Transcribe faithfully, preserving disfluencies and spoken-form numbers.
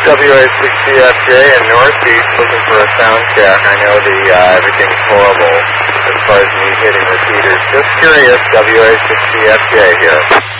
W A six C F J in Northeast looking for a sound check. I know the uh, everything's horrible as far as me hitting repeaters. Just curious, W A six C F J here.